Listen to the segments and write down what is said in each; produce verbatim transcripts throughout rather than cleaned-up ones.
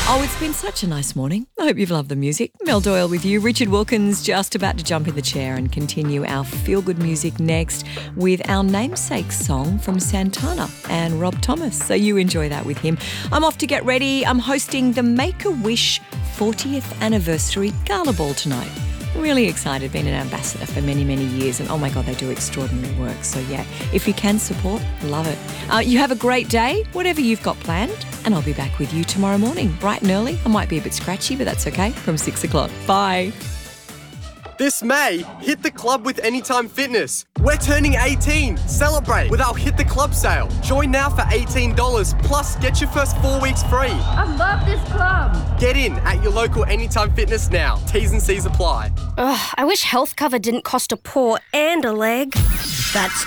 Oh, it's been such a nice morning. I hope you've loved the music. Mel Doyle with you. Richard Wilkins just about to jump in the chair and continue our feel-good music next with our namesake song from Santana and Rob Thomas. So you enjoy that with him. I'm off to get ready. I'm hosting the Make-A-Wish fortieth anniversary gala ball tonight. Really excited, been an ambassador for many, many years, and oh my God, they do extraordinary work. So yeah, if you can support, love it. Uh, you have a great day, whatever you've got planned, and I'll be back with you tomorrow morning, bright and early. I might be a bit scratchy, but that's okay, from six o'clock. Bye. This May, hit the club with Anytime Fitness. We're turning eighteen. Celebrate with our Hit the Club sale. Join now for eighteen dollars, plus get your first four weeks free. I love this club. Get in at your local Anytime Fitness now. T's and C's apply. Ugh, I wish health cover didn't cost a paw and a leg. That's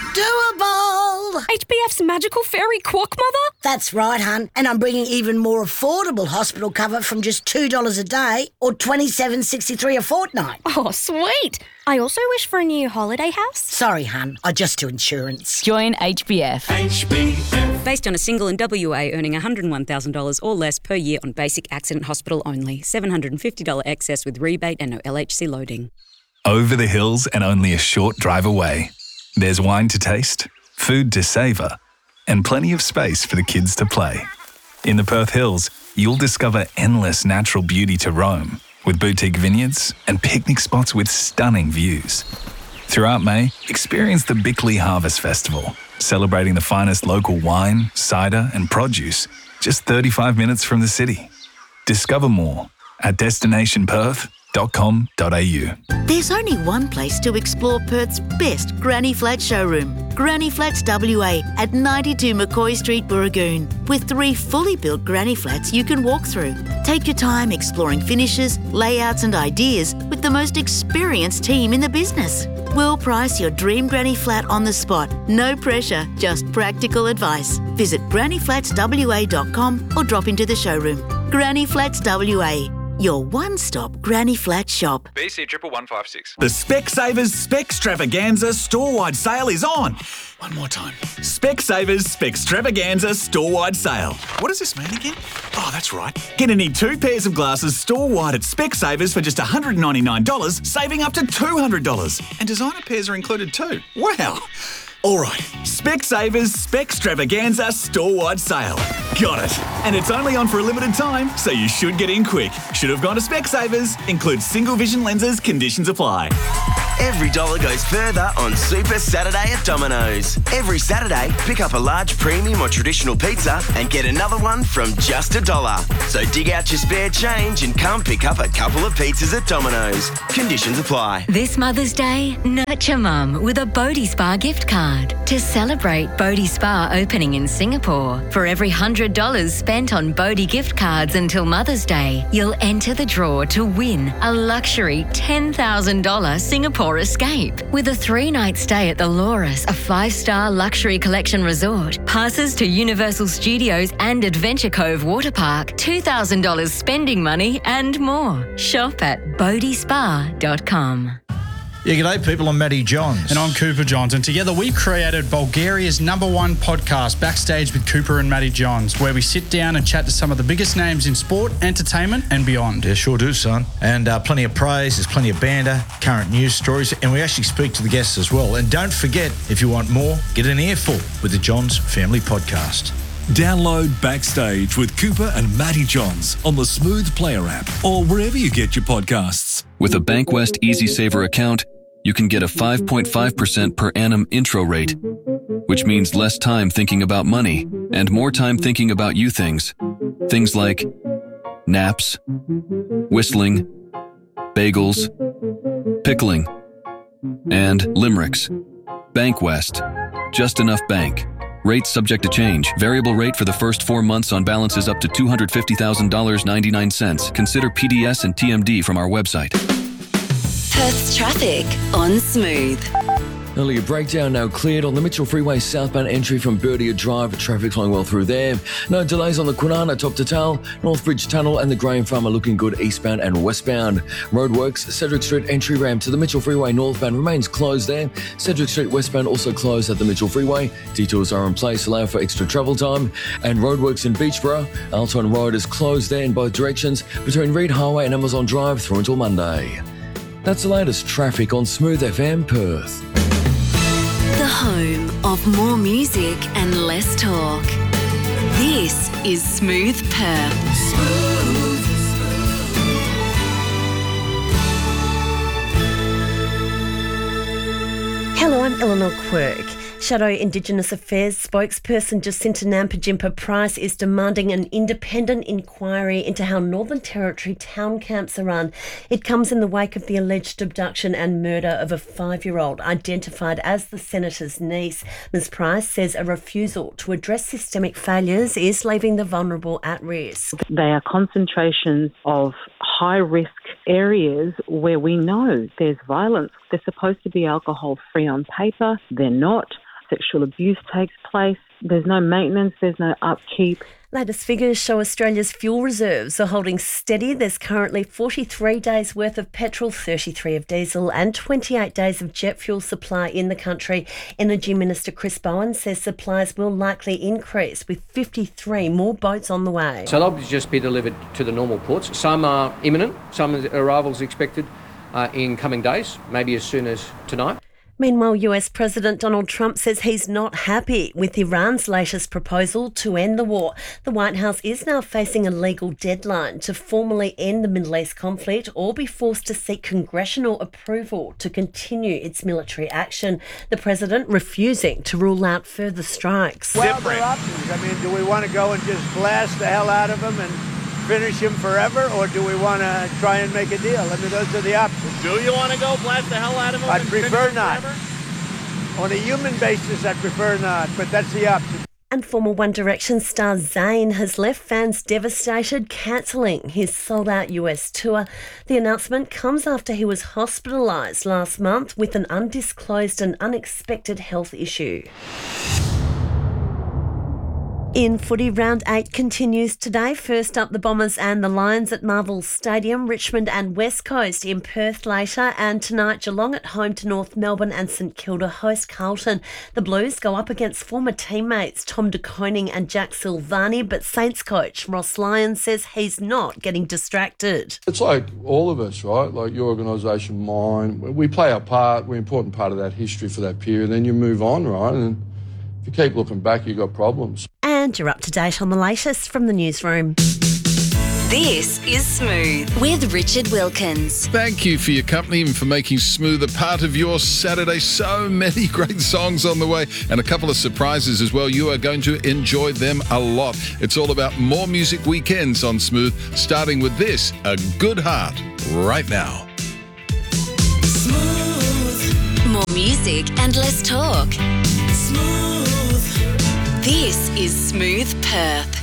doable. H B F's magical fairy quack mother? That's right, hun. And I'm bringing even more affordable hospital cover from just two dollars a day or twenty-seven dollars and sixty-three cents a fortnight. Oh, sweet. I also wish for a new holiday house. Sorry, hun. I just do insurance. Join H B F. H B F. Based on a single in W A earning one hundred one thousand dollars or less per year on basic accident hospital only. seven hundred fifty dollars excess with rebate and no L H C loading. Over the hills and only a short drive away. There's wine to taste, food to savour, and plenty of space for the kids to play. In the Perth Hills, you'll discover endless natural beauty to roam, with boutique vineyards and picnic spots with stunning views. Throughout May, experience the Bickley Harvest Festival, celebrating the finest local wine, cider and produce, just thirty-five minutes from the city. Discover more at destination perth dot com dot a u. There's only one place to explore Perth's best Granny Flat showroom, Granny Flats W A at ninety-two McCoy Street, Burragoon, with three fully built Granny Flats you can walk through. Take your time exploring finishes, layouts and ideas with the most experienced team in the business. We'll price your dream Granny Flat on the spot. No pressure, just practical advice. Visit granny flats w a dot com or drop into the showroom. Granny Flats W A, your one-stop Granny Flat shop. B C one one five six. The Specsavers Specstravaganza store-wide sale is on. One more time. Specsavers Specstravaganza store-wide sale. What does this mean again? Oh, that's right. Get any two pairs of glasses store-wide at Specsavers for just one hundred ninety-nine dollars, saving up to two hundred dollars. And designer pairs are included too. Wow. All right, Specsavers Specstravaganza store-wide sale. Got it. And it's only on for a limited time, so you should get in quick. Should have gone to Specsavers. Includes single vision lenses. Conditions apply. Every dollar goes further on Super Saturday at Domino's. Every Saturday, pick up a large premium or traditional pizza and get another one from just a dollar. So dig out your spare change and come pick up a couple of pizzas at Domino's. Conditions apply. This Mother's Day, nurture mum with a Bodhi Spa gift card. To celebrate Bodhi Spa opening in Singapore, for every one hundred dollars spent on Bodhi gift cards until Mother's Day, you'll enter the draw to win a luxury ten thousand dollars Singapore escape with a three-night stay at the Loris, a five-star luxury collection resort, passes to Universal Studios and Adventure Cove Water Park, two thousand dollars spending money and more. Shop at bodhi spa dot com. Yeah, g'day people, I'm Matty Johns. And I'm Cooper Johns, and together we've created Bulgaria's number one podcast, Backstage with Cooper and Matty Johns, where we sit down and chat to some of the biggest names in sport, entertainment and beyond. Yeah, sure do, son. And uh, plenty of praise, there's plenty of banter, current news stories, and we actually speak to the guests as well. And don't forget, if you want more, get an earful with the Johns Family Podcast. Download Backstage with Cooper and Matty Johns on the Smooth Player app or wherever you get your podcasts. With a Bankwest Easy Saver account, you can get a five point five percent per annum intro rate, which means less time thinking about money and more time thinking about you things. Things like naps, whistling, bagels, pickling, and limericks. Bankwest. Just enough bank. Rates subject to change. Variable rate for the first four months on balances up to two hundred fifty thousand dollars and ninety-nine cents. Consider P D S and T M D from our website. Perth's traffic on Smooth. Earlier breakdown now cleared on the Mitchell Freeway southbound entry from Birdia Drive. Traffic flowing well through there. No delays on the Kwinana top to tail. Northbridge Tunnel and the Graham Farm are looking good eastbound and westbound. Roadworks, Cedric Street entry ramp to the Mitchell Freeway northbound remains closed there. Cedric Street westbound also closed at the Mitchell Freeway. Detours are in place, allow for extra travel time. And roadworks in Beachborough. Alton Road is closed there in both directions between Reed Highway and Amazon Drive through until Monday. That's the latest traffic on Smooth F M Perth. The home of more music and less talk. This is Smooth Perth. Smooth. Hello, I'm Eleanor Quirk. Shadow Indigenous Affairs spokesperson Jacinta Nampijinpa Price is demanding an independent inquiry into how Northern Territory town camps are run. It comes in the wake of the alleged abduction and murder of a five-year-old identified as the Senator's niece. Miz Price says a refusal to address systemic failures is leaving the vulnerable at risk. They are concentrations of high-risk areas where we know there's violence. They're supposed to be alcohol-free on paper. They're not. Sexual abuse takes place. There's no maintenance. There's no upkeep. Latest figures show Australia's fuel reserves are holding steady. There's currently forty-three days worth of petrol, thirty-three of diesel and twenty-eight days of jet fuel supply in the country. Energy Minister Chris Bowen says supplies will likely increase with fifty-three more boats on the way. So they'll just be delivered to the normal ports. Some are imminent, some arrivals expected uh, in coming days, maybe as soon as tonight. Meanwhile, U S President Donald Trump says he's not happy with Iran's latest proposal to end the war. The White House is now facing a legal deadline to formally end the Middle East conflict or be forced to seek congressional approval to continue its military action. The president refusing to rule out further strikes. Well, there are options. I mean, do we want to go and just blast the hell out of them and finish him forever, or do we want to try and make a deal? I mean, those are the options. Do you want to go blast the hell out of him? I'd and prefer finish not. Forever? On a human basis, I'd prefer not, but that's the option. And former One Direction star Zayn has left fans devastated, cancelling his sold-out U S tour. The announcement comes after he was hospitalised last month with an undisclosed and unexpected health issue. In footy, round eight continues today. First up, the Bombers and the Lions at Marvel Stadium, Richmond and West Coast in Perth later, and tonight Geelong at home to North Melbourne and St Kilda host Carlton. The Blues go up against former teammates Tom De Koning and Jack Silvani, but Saints coach Ross Lyons says he's not getting distracted. It's like all of us, right? Like your organisation, mine. We play our part. We're an important part of that history for that period. Then you move on, right? And if you keep looking back, you've got problems. And you're up to date on the latest from the newsroom. This is Smooth with Richard Wilkins. Thank you for your company and for making Smooth a part of your Saturday. So many great songs on the way and a couple of surprises as well. You are going to enjoy them a lot. It's all about more music weekends on Smooth, starting with this, A Good Heart, right now. Smooth. More music and less talk. Smooth. This is Smooth Perth.